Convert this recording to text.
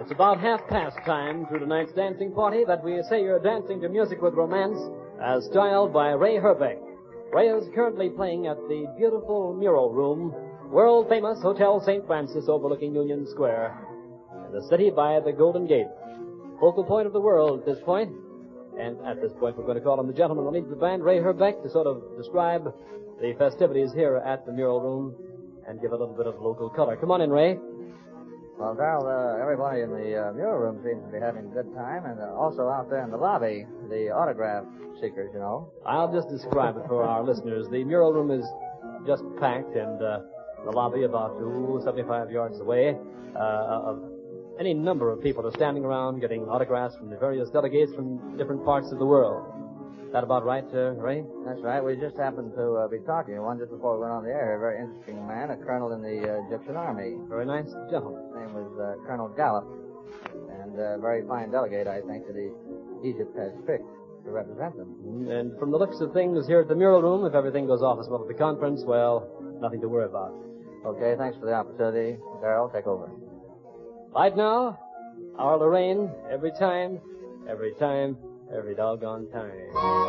It's about half past time through tonight's dancing party that we say you're dancing to music with romance as styled by Ray Herbeck. Ray is currently playing at the beautiful Mural Room, world-famous Hotel St. Francis overlooking Union Square, in the city by the Golden Gate. Focal point of the world at this point. And at this point, we're going to call on the gentleman who leads the band, Ray Herbeck, to sort of describe the festivities here at the Mural Room and give a little bit of local color. Come on in, Ray. Well, Darrell, everybody in the Mural Room seems to be having a good time, and also out there in the lobby, the autograph seekers, you know. I'll just describe it for our listeners. The Mural Room is just packed, and the lobby about 75 yards away. Any number of people are standing around getting autographs from the various delegates from different parts of the world. Is that about right, Ray? That's right. We just happened to be talking to one just before we went on the air. A very interesting man, a colonel in the Egyptian army. Very nice gentleman. His name was Colonel Gallup, and a very fine delegate, I think, that Egypt has picked to represent them. And from the looks of things here at the Mural Room, if everything goes off as well at the conference, well, nothing to worry about. Okay, thanks for the opportunity. Darrell, take over. Right now, our Lorraine, every time, every doggone time.